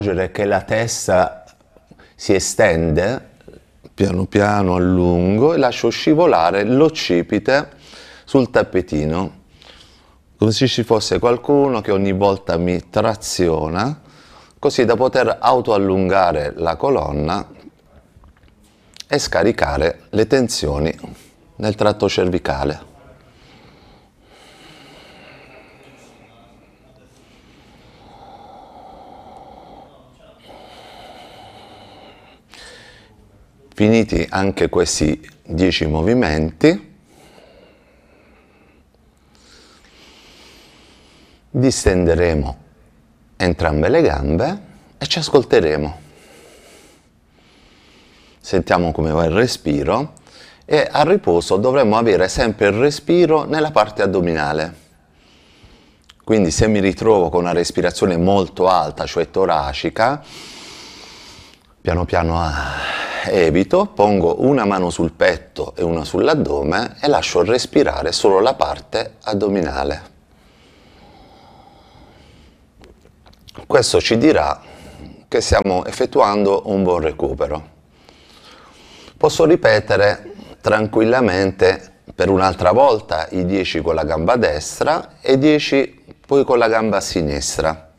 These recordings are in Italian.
Che la testa si estende piano piano a lungo e lascio scivolare l'occipite sul tappetino, come se ci fosse qualcuno che ogni volta mi traziona, così da poter autoallungare la colonna e scaricare le tensioni nel tratto cervicale. Finiti anche questi 10 movimenti, distenderemo entrambe le gambe e ci ascolteremo. Sentiamo come va il respiro e al riposo dovremo avere sempre il respiro nella parte addominale. Quindi se mi ritrovo con una respirazione molto alta, cioè toracica, piano piano evito, pongo una mano sul petto e una sull'addome e lascio respirare solo la parte addominale. Questo ci dirà che stiamo effettuando un buon recupero. Posso ripetere tranquillamente per un'altra volta i 10 con la gamba destra e 10 poi con la gamba sinistra.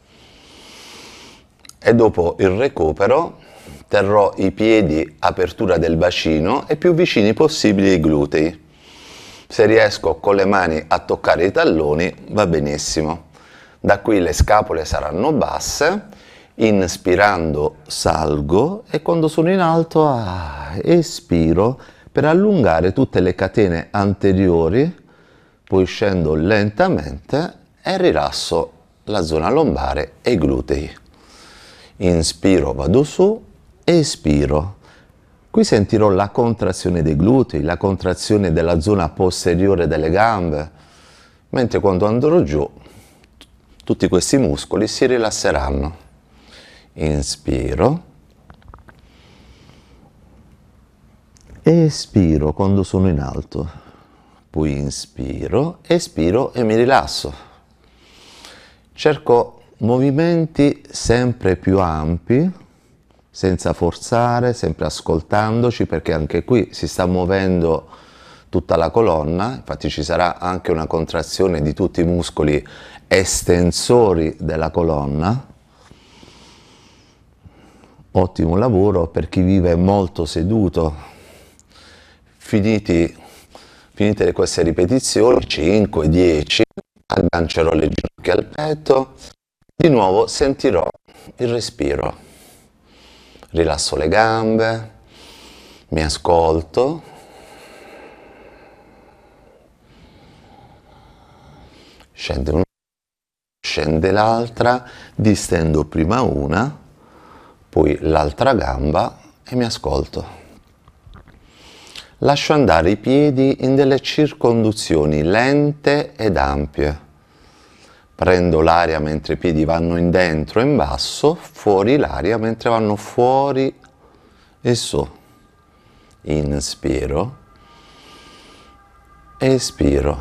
E dopo il recupero terrò i piedi apertura del bacino e più vicini possibili ai glutei. Se riesco con le mani a toccare i talloni va benissimo. Da qui le scapole saranno basse, inspirando salgo e quando sono in alto espiro per allungare tutte le catene anteriori, poi scendo lentamente e rilasso la zona lombare e i glutei. Inspiro, vado su, espiro. Qui sentirò la contrazione dei glutei, la contrazione della zona posteriore delle gambe, mentre quando andrò giù tutti questi muscoli si rilasseranno. Inspiro, espiro quando sono in alto, poi inspiro, espiro e mi rilasso. Cerco movimenti sempre più ampi, senza forzare, sempre ascoltandoci, perché anche qui si sta muovendo tutta la colonna, infatti ci sarà anche una contrazione di tutti i muscoli estensori della colonna. Ottimo lavoro per chi vive molto seduto. Finite queste ripetizioni, 5, 10, aggancerò le ginocchia al petto, di nuovo sentirò il respiro. Rilasso le gambe, mi ascolto. Scende una, scende l'altra, distendo prima una, poi l'altra gamba e mi ascolto. Lascio andare i piedi in delle circonduzioni lente ed ampie. Prendo l'aria mentre i piedi vanno in dentro e in basso, fuori l'aria mentre vanno fuori e su. Inspiro, espiro.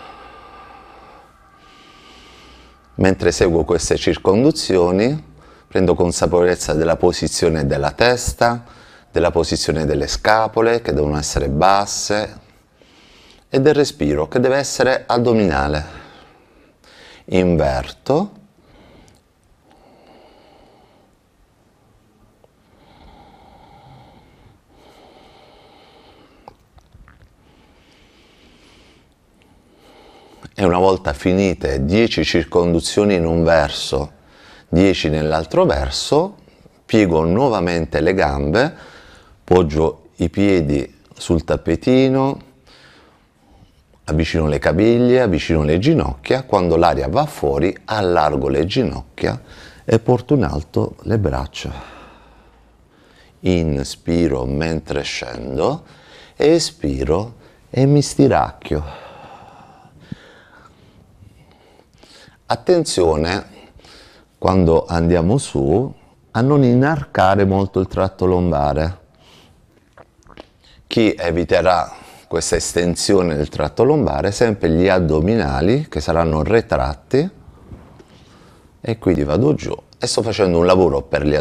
Mentre seguo queste circonduzioni, prendo consapevolezza della posizione della testa, della posizione delle scapole, che devono essere basse, e del respiro, che deve essere addominale. Inverto. E una volta finite 10 circonduzioni in un verso, 10 nell'altro verso, piego nuovamente le gambe, poggio i piedi sul tappetino, avvicino le caviglie, avvicino le ginocchia, quando l'aria va fuori allargo le ginocchia e porto in alto le braccia. Inspiro mentre scendo, espiro e mi stiracchio. Attenzione quando andiamo su a non inarcare molto il tratto lombare. Chi eviterà questa estensione del tratto lombare, sempre gli addominali che saranno retratti, e quindi vado giù e sto facendo un lavoro per gli addominali.